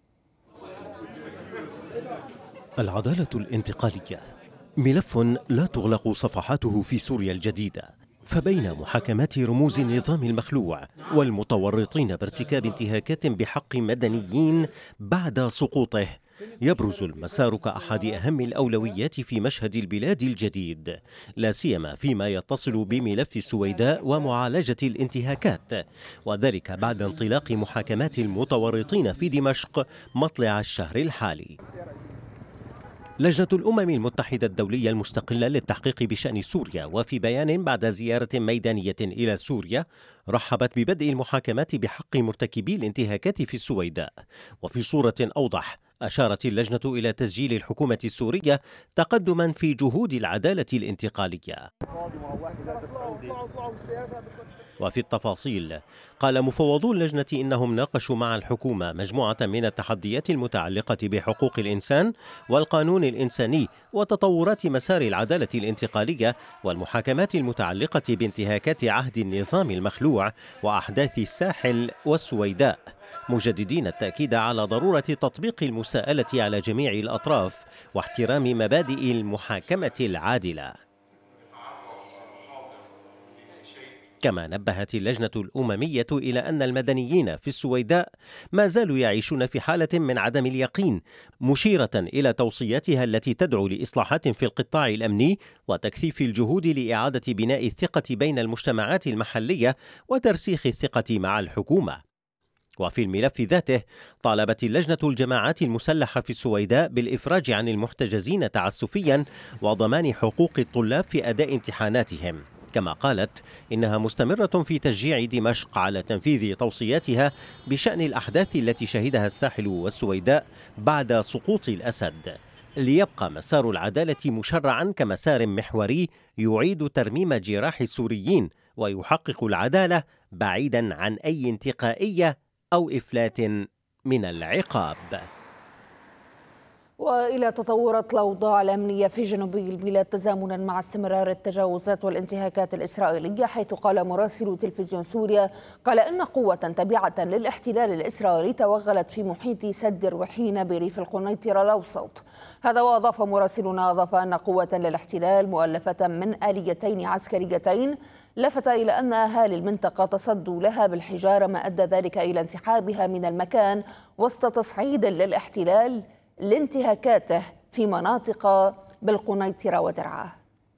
العدالة الانتقالية ملف لا تغلق صفحاته في سوريا الجديدة، فبين محاكمات رموز النظام المخلوع والمتورطين بارتكاب انتهاكات بحق مدنيين بعد سقوطه يبرز المسار كأحد أهم الأولويات في مشهد البلاد الجديد، لا سيما فيما يتصل بملف السويداء ومعالجة الانتهاكات، وذلك بعد انطلاق محاكمات المتورطين في دمشق مطلع الشهر الحالي. لجنة الأمم المتحدة الدولية المستقلة للتحقيق بشأن سوريا وفي بيان بعد زيارة ميدانية إلى سوريا رحبت ببدء المحاكمات بحق مرتكبي الانتهاكات في السويداء. وفي صورة أوضح أشارت اللجنة إلى تسجيل الحكومة السورية تقدما في جهود العدالة الانتقالية. وفي التفاصيل قال مفوضو اللجنة إنهم ناقشوا مع الحكومة مجموعة من التحديات المتعلقة بحقوق الإنسان والقانون الإنساني وتطورات مسار العدالة الانتقالية والمحاكمات المتعلقة بانتهاكات عهد النظام المخلوع وأحداث الساحل والسويداء، مجددين التأكيد على ضرورة تطبيق المساءلة على جميع الأطراف واحترام مبادئ المحاكمة العادلة. كما نبهت اللجنة الأممية إلى أن المدنيين في السويداء ما زالوا يعيشون في حالة من عدم اليقين، مشيرة إلى توصياتها التي تدعو لإصلاحات في القطاع الأمني وتكثيف الجهود لإعادة بناء الثقة بين المجتمعات المحلية وترسيخ الثقة مع الحكومة. وفي الملف ذاته طالبت اللجنة الجماعات المسلحة في السويداء بالإفراج عن المحتجزين تعسفيا وضمان حقوق الطلاب في أداء امتحاناتهم. كما قالت إنها مستمرة في تشجيع دمشق على تنفيذ توصياتها بشأن الأحداث التي شهدها الساحل والسويداء بعد سقوط الأسد، ليبقى مسار العدالة مشرعا كمسار محوري يعيد ترميم جراح السوريين ويحقق العدالة بعيدا عن أي انتقائية أو إفلات من العقاب. وإلى تطورت الأوضاع الأمنية في جنوبي البلاد تزامنا مع استمرار التجاوزات والانتهاكات الإسرائيلية، حيث قال مراسل تلفزيون سوريا قال إن قوة تابعة للاحتلال الإسرائيلي توغلت في محيط سد الرحينة بريف القنيطرة الأوسط. هذا وأضاف مراسلنا أضاف أن قوة للاحتلال مؤلفة من آليتين عسكريتين لفت إلى أن أهالي المنطقة تصدوا لها بالحجارة، ما أدى ذلك إلى انسحابها من المكان وسط تصعيد للاحتلال لانتهاكاته في مناطق بالقنيطرة ودرعا.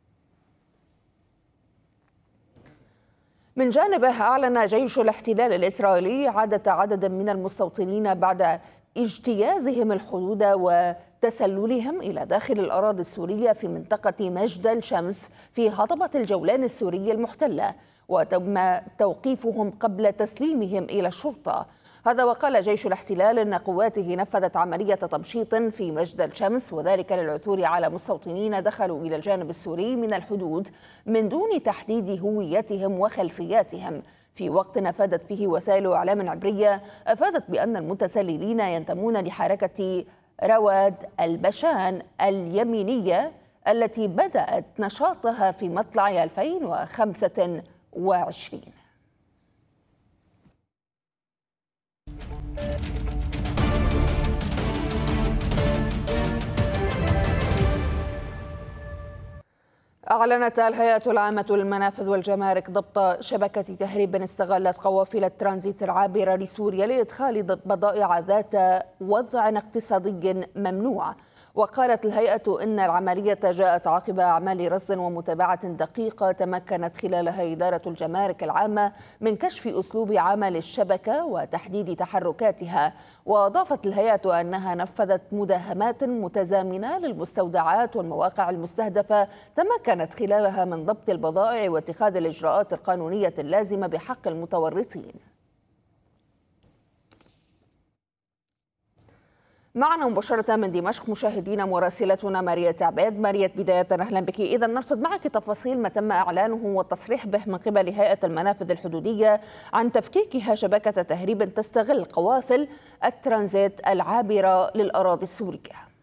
من جانبه أعلن جيش الاحتلال الإسرائيلي عادة عدد من المستوطنين بعد اجتيازهم الحدود وتسللهم إلى داخل الأراضي السورية في منطقة مجد الشمس في هضبة الجولان السورية المحتلة، وتم توقيفهم قبل تسليمهم إلى الشرطة. هذا وقال جيش الاحتلال أن قواته نفذت عملية تمشيط في مجد الشمس، وذلك للعثور على مستوطنين دخلوا إلى الجانب السوري من الحدود من دون تحديد هويتهم وخلفياتهم، في وقت أفادت فيه وسائل إعلام عبرية أفادت بأن المتسللين ينتمون لحركة رواد البشان اليمينية التي بدأت نشاطها في مطلع ألفين وخمسة وعشرين. أعلنت الهيئة العامة للمنافذ والجمارك ضبط شبكة تهريب استغلت قوافل الترانزيت العابرة لسوريا لإدخال بضائع ذات وضع اقتصادي ممنوع. وقالت الهيئة إن العملية جاءت عقب أعمال رصد ومتابعة دقيقة تمكنت خلالها إدارة الجمارك العامة من كشف أسلوب عمل الشبكة وتحديد تحركاتها. وأضافت الهيئة أنها نفذت مداهمات متزامنة للمستودعات والمواقع المستهدفة تمكنت خلالها من ضبط البضائع واتخاذ الإجراءات القانونية اللازمة بحق المتورطين. معنا مباشرة من دمشق مشاهدينا مراسلتنا ماريا عباد. ماريا، بداية أهلا بك. إذا نرصد معك تفاصيل ما تم إعلانه والتصريح به من قبل هيئة المنافذ الحدودية عن تفكيكها شبكة تهريب تستغل قوافل الترانزيت العابرة للأراضي السورية.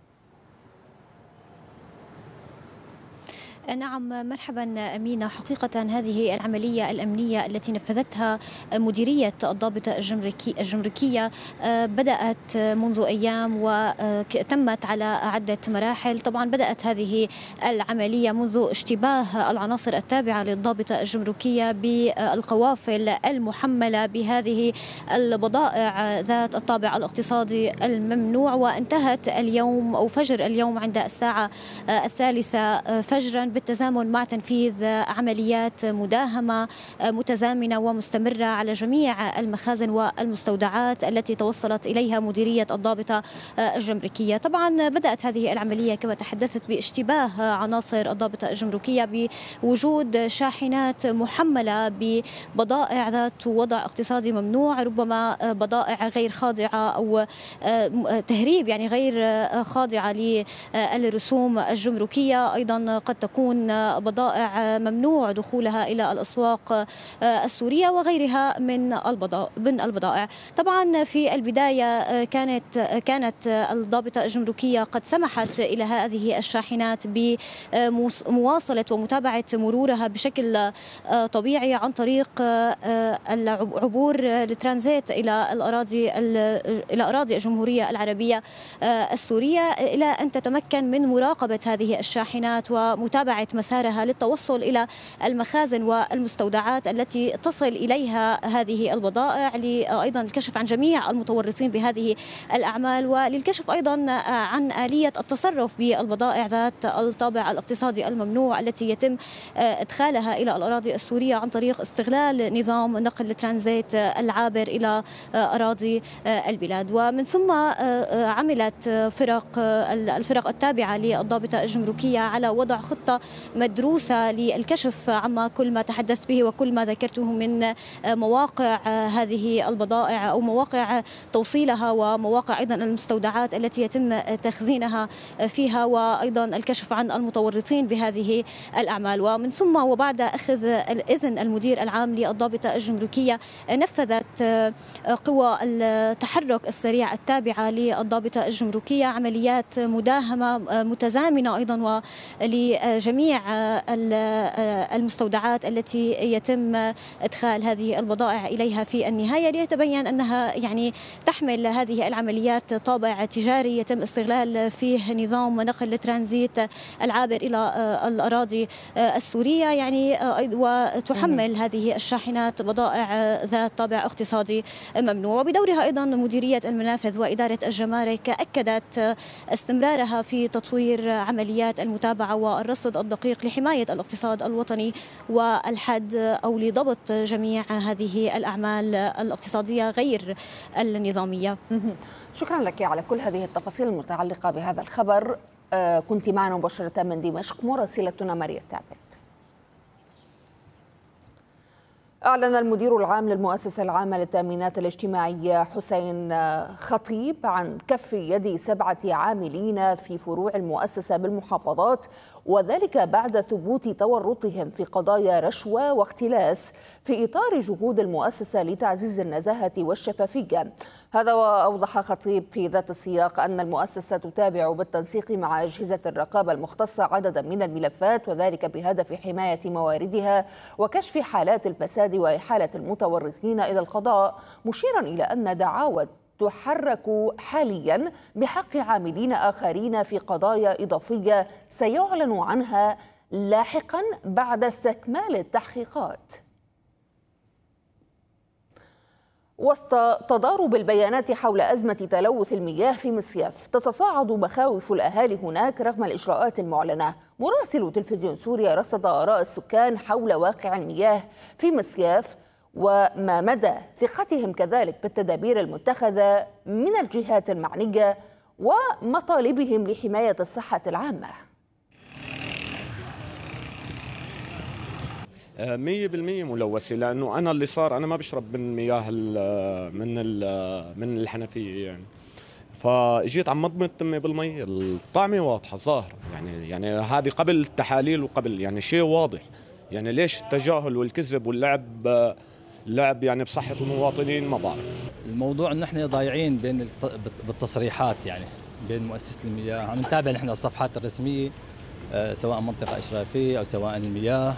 نعم، مرحبا أمينة. حقيقة هذه العملية الأمنية التي نفذتها مديرية الضابطة الجمركية بدأت منذ أيام وتمت على عدة مراحل. طبعا بدأت هذه العملية منذ اشتباه العناصر التابعة للضابطة الجمركية بالقوافل المحملة بهذه البضائع ذات الطابع الاقتصادي الممنوع، وانتهت اليوم أو فجر اليوم عند الساعة الثالثة فجرا بالتزامن مع تنفيذ عمليات مداهمة متزامنة ومستمرة على جميع المخازن والمستودعات التي توصلت إليها مديرية الضابطة الجمركية. طبعا بدأت هذه العملية كما تحدثت باشتباه عناصر الضابطة الجمركية بوجود شاحنات محملة ببضائع ذات وضع اقتصادي ممنوع، ربما بضائع غير خاضعة أو تهريب يعني غير خاضعة للرسوم الجمركية. أيضا قد تكون بضائع ممنوع دخولها إلى الأسواق السورية وغيرها من البضائع. طبعا في البداية كانت كانت الضابطة الجمركية قد سمحت إلى هذه الشاحنات بمواصلة ومتابعة مرورها بشكل طبيعي عن طريق العبور الترانزيت إلى الأراضي إلى أراضي الجمهورية العربية السورية، إلى أن تتمكن من مراقبة هذه الشاحنات ومتابعة تابعت مسارها للتوصل إلى المخازن والمستودعات التي تصل إليها هذه البضائع، أيضا الكشف عن جميع المتورطين بهذه الأعمال، وللكشف أيضا عن آلية التصرف بالبضائع ذات الطابع الاقتصادي الممنوع التي يتم إدخالها إلى الأراضي السورية عن طريق استغلال نظام نقل الترانزيت العابر إلى أراضي البلاد. ومن ثم عملت فرق الفرق التابعة للضابطة الجمركية على وضع خطة مدروسة للكشف عما كل ما تحدثت به وكل ما ذكرته من مواقع هذه البضائع أو مواقع توصيلها ومواقع أيضا المستودعات التي يتم تخزينها فيها، وأيضا الكشف عن المتورطين بهذه الأعمال. ومن ثم وبعد أخذ الإذن المدير العام للضابطة الجمركية نفذت قوى التحرك السريع التابعة للضابطة الجمركية عمليات مداهمة متزامنة أيضا ولجميع المستودعات التي يتم إدخال هذه البضائع إليها في النهاية، ليتبين أنها يعني تحمل هذه العمليات طابع تجاري يتم استغلال فيه نظام نقل الترانزيت العابر إلى الأراضي السورية، يعني وتحمل هذه الشاحنات بضائع ذات طابع اقتصادي ممنوع. وبدورها أيضا مديرية المنافذ وإدارة الجمارك أكدت استمرارها في تطوير عمليات المتابعة والرصد الدقيق لحماية الاقتصاد الوطني والحد أو لضبط جميع هذه الأعمال الاقتصادية غير النظامية. شكرا لك على كل هذه التفاصيل المتعلقة بهذا الخبر. كنت معنا مباشرة من دمشق مراسلتنا ماريا التعبد. أعلن المدير العام للمؤسسة العامة للتأمينات الاجتماعية حسين خطيب عن كف يد سبعة عاملين في فروع المؤسسة بالمحافظات، وذلك بعد ثبوت تورطهم في قضايا رشوة واختلاس في إطار جهود المؤسسة لتعزيز النزاهة والشفافية. هذا وأوضح خطيب في ذات السياق أن المؤسسة تتابع بالتنسيق مع أجهزة الرقابة المختصة عددا من الملفات، وذلك بهدف حماية مواردها وكشف حالات الفساد وإحالة المتورطين إلى القضاء، مشيرا إلى أن دعاوى تحرك حاليا بحق عاملين آخرين في قضايا إضافية سيعلن عنها لاحقا بعد استكمال التحقيقات. وسط تضارب البيانات حول أزمة تلوث المياه في مصياف، تتصاعد مخاوف الأهالي هناك رغم الإجراءات المعلنة. مراسل تلفزيون سوريا رصد آراء السكان حول واقع المياه في مصياف وما مدى ثقتهم كذلك بالتدابير المتخذة من الجهات المعنية ومطالبهم لحماية الصحة العامة. مية بالمية ملوثة، لأنه أنا اللي صار أنا ما بشرب من مياه ال من ال من الحنفية يعني، فاجيت عم مضمض تمي بالمي الطعمة واضحة ظاهرة يعني يعني هذه قبل التحاليل وقبل يعني شيء واضح. يعني ليش التجاهل والكذب واللعب لعب يعني بصحة المواطنين؟ ما بعرف. الموضوع إن إحنا ضايعين بين بالتصريحات يعني بين مؤسسة المياه. عم نتابع نحن الصفحات الرسمية سواء منطقة إشرافية أو سواء المياه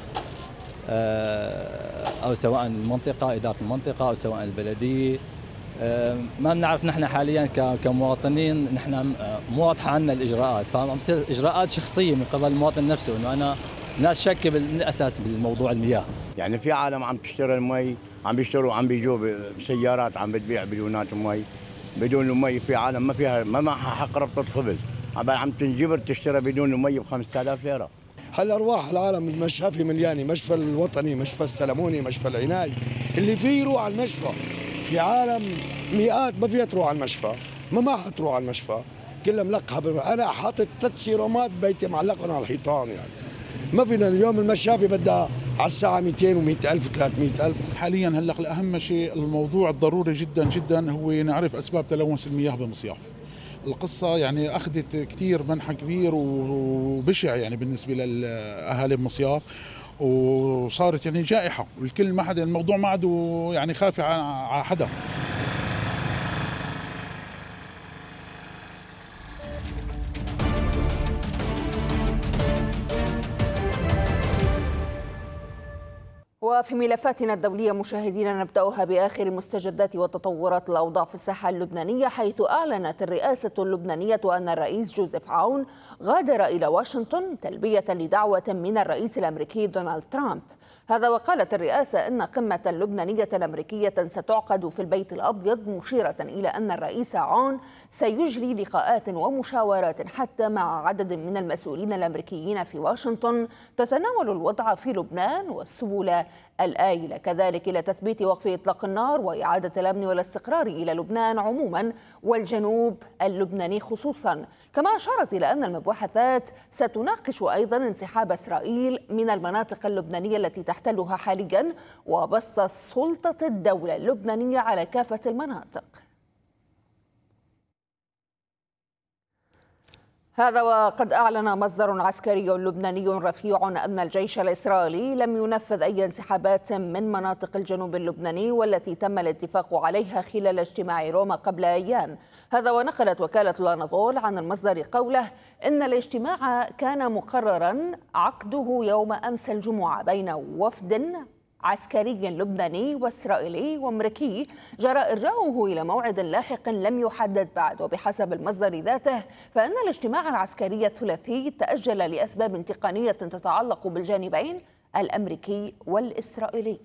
أو سواء المنطقة إدارة المنطقة أو سواء البلدية. ما بنعرف نحن حاليا كمواطنين نحن مو واضحة عنا الإجراءات، فعم تصير إجراءات شخصية من قبل المواطن نفسه، إنه أنا ناس شك بالأساس بالموضوع المياه. يعني في عالم عم تشتري المي، عم بيشتروا عم بيجوا بسيارات عم بتبيع بدونات مي بدون المي. في عالم ما فيها ما معها حق ربطة خبز، عم تنجبر تشتري بدون المي ب خمسة آلاف ليرة. هل أرواح العالم المشافي مليانة، مشفى الوطني، مشفى السلموني، مشفى العناية، اللي فيه يروح على المشفى. في عالم مئات ما فيها تروح على المشفى، ما ما حتروح على المشفى، كلها ملقحة. أنا حاطط ثلاث سيرومات بيتي معلقهم على الحيطان، يعني ما فينا اليوم المشافي بدها على الساعة مئتين ومئة ألف وثلاثمئة ألف. حاليا هلق الأهم شيء الموضوع الضروري جدا جدا هو نعرف أسباب تلوث المياه بمصياف. القصة يعني أخذت كتير منحى كبير وبشع يعني بالنسبة لأهالي مصياف، وصارت يعني جائحة، والكل ما حدا الموضوع ما عاد يعني خافي على حدا. وفي ملفاتنا الدولية مشاهدينا نبدأها بآخر مستجدات وتطورات الأوضاع في الساحة اللبنانية، حيث أعلنت الرئاسة اللبنانية أن الرئيس جوزيف عون غادر إلى واشنطن تلبية لدعوة من الرئيس الأمريكي دونالد ترامب. هذا وقالت الرئاسة إن قمة لبنانية أمريكية ستعقد في البيت الأبيض، مشيرة إلى أن الرئيس عون سيجري لقاءات ومشاورات حتى مع عدد من المسؤولين الأمريكيين في واشنطن تتناول الوضع في لبنان والسبل الآيلة، كذلك إلى تثبيت وقف إطلاق النار وإعادة الأمن والاستقرار إلى لبنان عموما والجنوب اللبناني خصوصا. كما أشارت إلى أن المباحثات ستناقش أيضا انسحاب إسرائيل من المناطق اللبنانية التي تحتلها حاليا وبسط سلطة الدولة اللبنانية على كافة المناطق. هذا وقد أعلن مصدر عسكري لبناني رفيع أن الجيش الإسرائيلي لم ينفذ أي انسحابات من مناطق الجنوب اللبناني والتي تم الاتفاق عليها خلال اجتماع روما قبل أيام. هذا ونقلت وكالة الأناضول عن المصدر قوله إن الاجتماع كان مقررا عقده يوم أمس الجمعة بين وفد عسكري لبناني وإسرائيلي وأمريكي جرى إرجاؤه إلى موعد لاحق لم يحدد بعد. وبحسب المصدر ذاته فإن الاجتماع العسكري الثلاثي تأجل لأسباب تقنية تتعلق بالجانبين الأمريكي والإسرائيلي.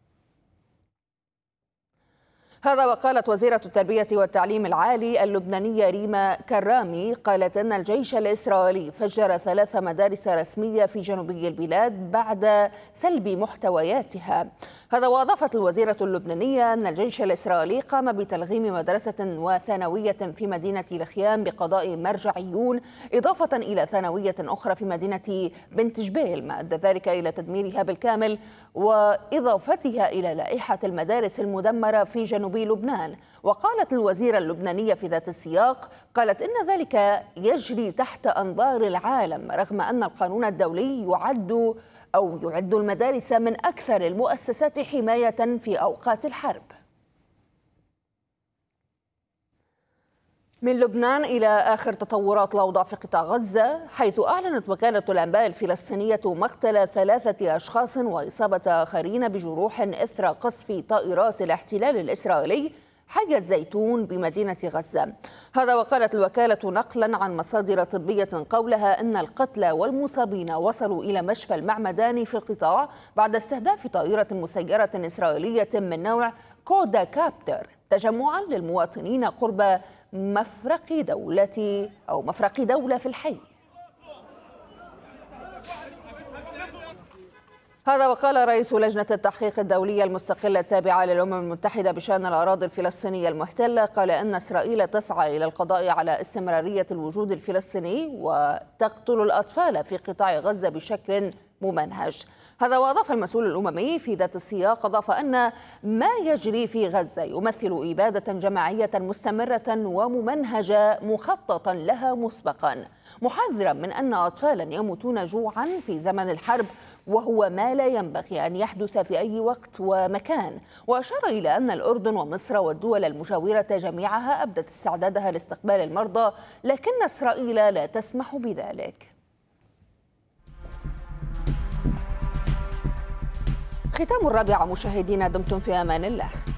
هذا وقالت وزيرة التربية والتعليم العالي اللبنانية ريما كرامي قالت أن الجيش الإسرائيلي فجر ثلاث مدارس رسمية في جنوبي البلاد بعد سلب محتوياتها. هذا وأضافت الوزيرة اللبنانية أن الجيش الإسرائيلي قام بتلغيم مدرسة وثانوية في مدينة الخيام بقضاء مرجعيون، إضافة إلى ثانوية أخرى في مدينة بنت جبيل، ما أدى ذلك إلى تدميرها بالكامل وإضافتها إلى لائحة المدارس المدمرة في جنوب لبنان. وقالت الوزيرة اللبنانية في ذات السياق قالت إن ذلك يجري تحت أنظار العالم رغم أن القانون الدولي يعد أو يعد المدارس من أكثر المؤسسات حماية في أوقات الحرب. من لبنان إلى آخر تطورات الأوضاع في قطاع غزة، حيث أعلنت وكالة الأنباء الفلسطينية مقتل ثلاثة أشخاص وإصابة آخرين بجروح إثر قصف طائرات الاحتلال الإسرائيلي حي الزيتون بمدينة غزة. هذا وقالت الوكالة نقلا عن مصادر طبية قولها أن القتلى والمصابين وصلوا إلى مشفى المعمداني في القطاع بعد استهداف طائرة مسيرة إسرائيلية من نوع كودا كابتر تجمعا للمواطنين قرب مفرق دولة أو مفرق دولة في الحي. هذا وقال رئيس لجنة التحقيق الدولية المستقلة التابعة للأمم المتحدة بشأن الأراضي الفلسطينية المحتلة، قال أن إسرائيل تسعى إلى القضاء على استمرارية الوجود الفلسطيني وتقتل الأطفال في قطاع غزة بشكل ممنهج. هذا وأضاف المسؤول الأممي في ذات السياق أضاف أن ما يجري في غزة يمثل إبادة جماعية مستمرة وممنهجة مخططا لها مسبقا، محذرا من أن أطفالا يموتون جوعا في زمن الحرب وهو ما لا ينبغي أن يحدث في أي وقت ومكان. وأشار إلى أن الأردن ومصر والدول المجاورة جميعها أبدت استعدادها لاستقبال المرضى، لكن إسرائيل لا تسمح بذلك. ختام الرابعة مشاهدينا، دمتم في أمان الله.